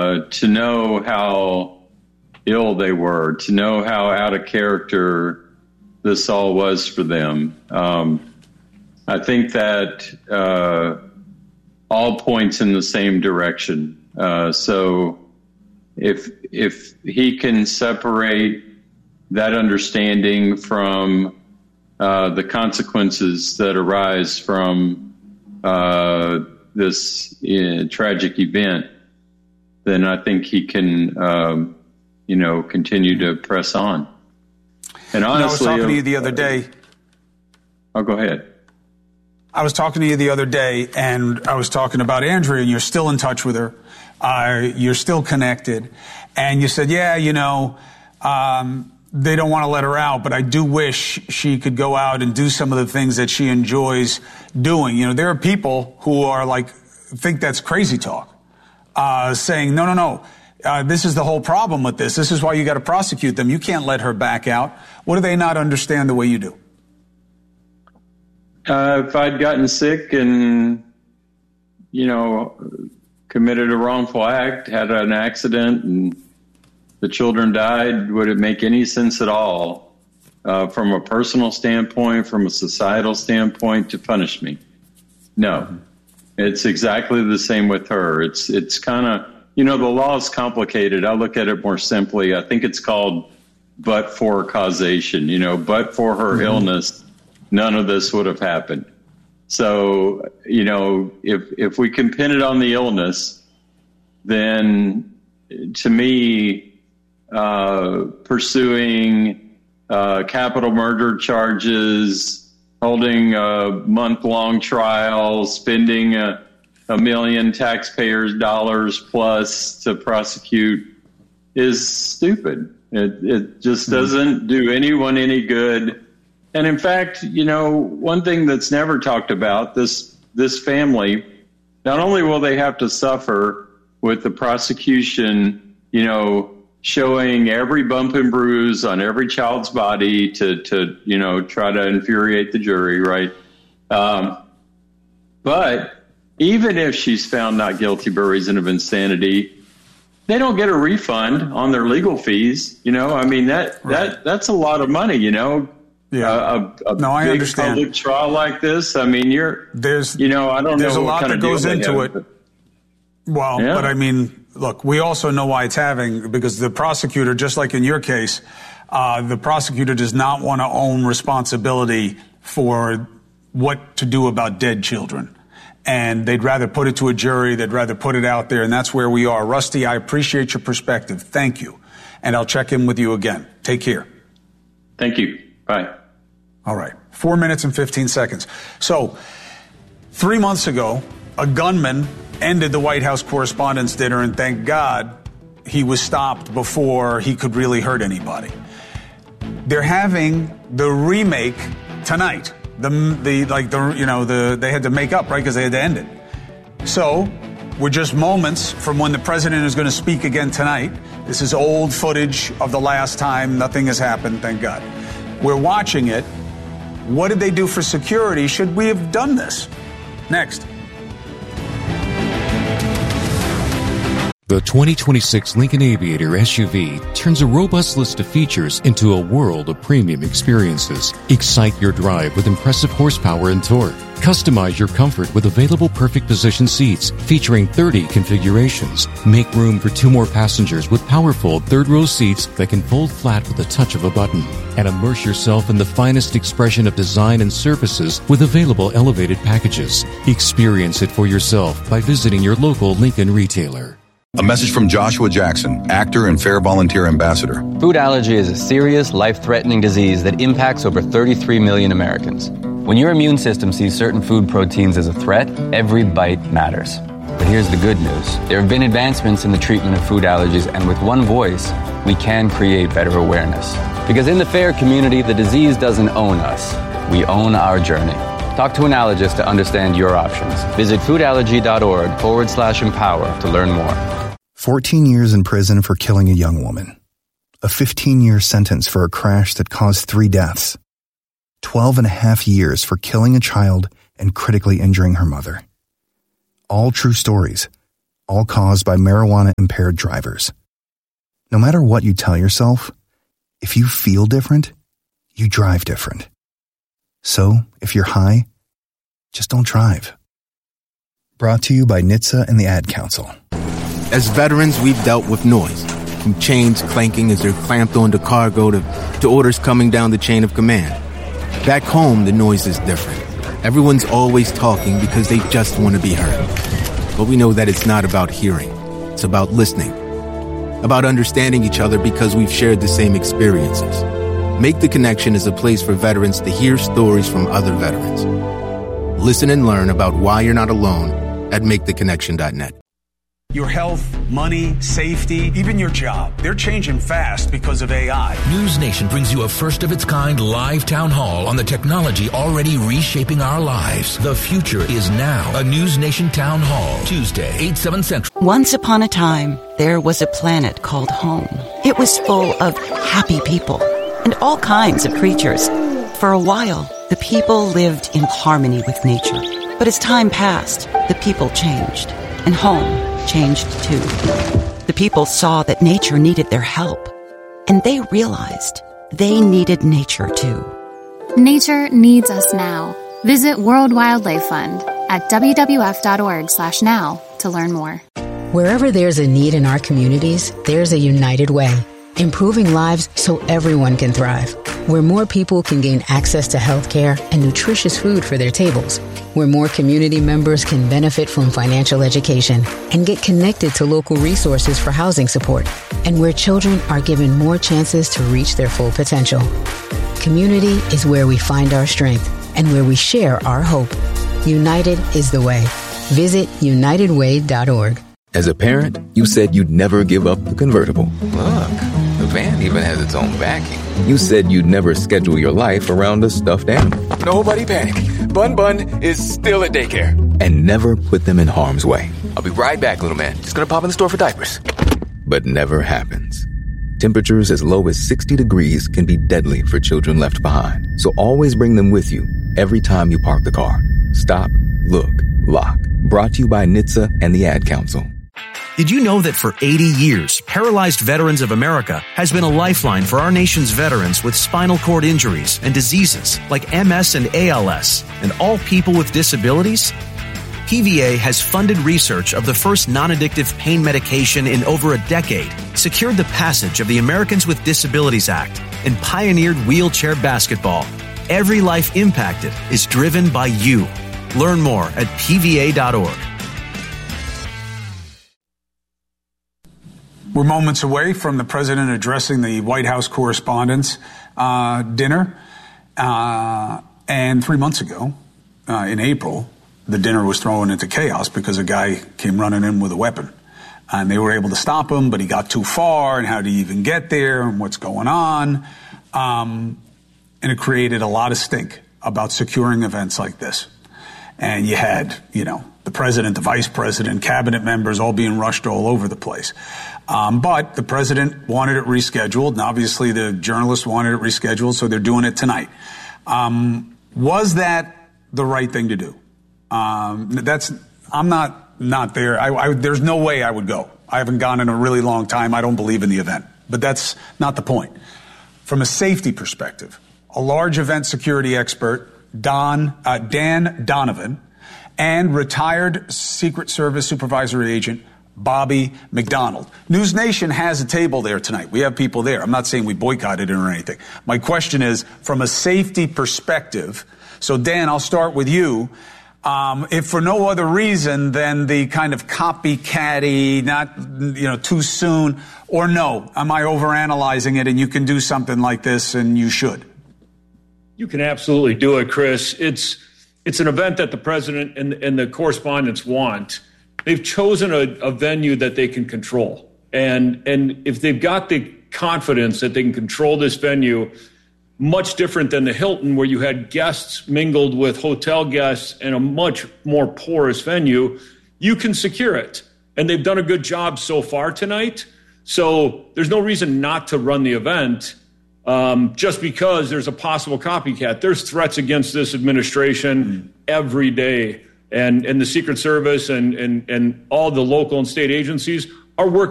to know how ill they were, to know how out of character this all was for them. I think that all points in the same direction. So if he can separate that understanding from the consequences that arise from this tragic event, then I think he can, continue to press on. And honestly, I was talking to you the other day. Oh, go ahead. I was talking to you the other day, and I was talking about Andrea, and you're still in touch with her. You're still connected. And you said, they don't want to let her out, but I do wish she could go out and do some of the things that she enjoys doing. There are people who are think that's crazy talk, saying, no. This is the whole problem with this. This is why you got to prosecute them. You can't let her back out. What do they not understand the way you do? If I'd gotten sick and, committed a wrongful act, had an accident, and the children died, would it make any sense at all from a personal standpoint, from a societal standpoint, to punish me? No. It's exactly the same with her. It's kind of, the law is complicated. I look at it more simply. I think it's called but-for causation. But for her illness, none of this would have happened. So, if we can pin it on the illness, then to me, pursuing capital murder charges, holding a month-long trial, spending $1 million taxpayers' dollars plus to prosecute is stupid. It just doesn't do anyone any good. And in fact, one thing that's never talked about, this family, not only will they have to suffer with the prosecution, showing every bump and bruise on every child's body to try to infuriate the jury, right? But even if she's found not guilty by reason of insanity, they don't get a refund on their legal fees. That's a lot of money, Yeah. A no, I big understand. Public trial like this. I mean, there's I don't there's know a lot what kind that of goes deal they into have, it. Well, Yeah. but I mean, look, we also know why it's having, because the prosecutor, just like in your case, the prosecutor does not want to own responsibility for what to do about dead children. And they'd rather put it to a jury. They'd rather put it out there. And that's where we are. Rusty, I appreciate your perspective. Thank you. And I'll check in with you again. Take care. Thank you. Bye. All right. 4 minutes and 15 seconds. So 3 months ago, a gunman ended the White House Correspondents' Dinner, and thank God he was stopped before he could really hurt anybody. They're having the remake tonight. They had to make up, right? Because they had to end it. So we're just moments from when the president is going to speak again tonight. This is old footage of the last time. Nothing has happened, thank God. We're watching it. What did they do for security? Should we have done this? Next. The 2026 Lincoln Aviator SUV turns a robust list of features into a world of premium experiences. Excite your drive with impressive horsepower and torque. Customize your comfort with available perfect position seats featuring 30 configurations. Make room for 2 more passengers with powerful third-row seats that can fold flat with the touch of a button. And immerse yourself in the finest expression of design and services with available elevated packages. Experience it for yourself by visiting your local Lincoln retailer. A message from Joshua Jackson, actor and Fair Volunteer Ambassador. Food allergy is a serious, life-threatening disease that impacts over 33 million Americans. When your immune system sees certain food proteins as a threat, every bite matters. But here's the good news. There have been advancements in the treatment of food allergies, and with one voice, we can create better awareness. Because in the FAIR community, the disease doesn't own us. We own our journey. Talk to an allergist to understand your options. Visit foodallergy.org/empower to learn more. 14 years in prison for killing a young woman. A 15-year sentence for a crash that caused 3 deaths. 12 and a half years for killing a child and critically injuring her mother. All true stories, all caused by marijuana-impaired drivers. No matter what you tell yourself, if you feel different, you drive different. So, if you're high, just don't drive. Brought to you by NHTSA and the Ad Council. As veterans, we've dealt with noise, from chains clanking as they're clamped onto cargo to orders coming down the chain of command. Back home, the noise is different. Everyone's always talking because they just want to be heard. But we know that it's not about hearing. It's about listening. About understanding each other because we've shared the same experiences. Make the Connection is a place for veterans to hear stories from other veterans. Listen and learn about why you're not alone at MakeTheConnection.net. Your health, money, safety, even your job. They're changing fast because of AI. News Nation brings you a first-of-its-kind live town hall on the technology already reshaping our lives. The future is now. A News Nation town hall, Tuesday, 8/7 Central. Once upon a time, there was a planet called home. It was full of happy people and all kinds of creatures. For a while, the people lived in harmony with nature. But as time passed, the people changed, and home changed too. The people saw that nature needed their help, and they realized they needed nature too. Nature needs us now. Visit World Wildlife Fund at WWF.org/now to learn more. Wherever there's a need in our communities, there's a United Way, improving lives so everyone can thrive. Where more people can gain access to health care and nutritious food for their tables. Where more community members can benefit from financial education and get connected to local resources for housing support. And where children are given more chances to reach their full potential. Community is where we find our strength and where we share our hope. United is the way. Visit UnitedWay.org. As a parent, you said you'd never give up the convertible. Look, the van even has its own backing. You said you'd never schedule your life around a stuffed animal. Nobody panic. Bun is still at daycare. And never put them in harm's way. I'll be right back, little man. Just gonna pop in the store for diapers. But never happens. Temperatures as low as 60 degrees can be deadly for children left behind. So always bring them with you every time you park the car. Stop, look, lock. Brought to you by NHTSA and the Ad Council. Did you know that for 80 years, Paralyzed Veterans of America has been a lifeline for our nation's veterans with spinal cord injuries and diseases like MS and ALS, and all people with disabilities? PVA has funded research of the first non-addictive pain medication in over a decade, secured the passage of the Americans with Disabilities Act, and pioneered wheelchair basketball. Every life impacted is driven by you. Learn more at PVA.org. We're moments away from the president addressing the White House Correspondents' dinner. And 3 months ago, in April, the dinner was thrown into chaos because a guy came running in with a weapon. And they were able to stop him, but he got too far, and how did he even get there, and what's going on? And it created a lot of stink about securing events like this. And you had, the president, the vice president, cabinet members all being rushed all over the place. But the president wanted it rescheduled, and obviously the journalists wanted it rescheduled, so they're doing it tonight. Was that the right thing to do? I'm not there. There's no way I would go. I haven't gone in a really long time. I don't believe in the event. But that's not the point. From a safety perspective, a large event security expert, Dan Donovan, and retired Secret Service supervisory agent Bobby McDonald. News Nation has a table there tonight. We have people there. I'm not saying we boycotted it or anything. My question is, from a safety perspective, so Dan, I'll start with you. If for no other reason than the kind of copycatty, not, too soon, or no, am I overanalyzing it and you can do something like this and you should? You can absolutely do it, Chris. It's an event that the president and the correspondents want. They've chosen a venue that they can control. And if they've got the confidence that they can control this venue, much different than the Hilton, where you had guests mingled with hotel guests in a much more porous venue, you can secure it. And they've done a good job so far tonight. So there's no reason not to run the event just because there's a possible copycat. There's threats against this administration every day. And the Secret Service and all the local and state agencies are working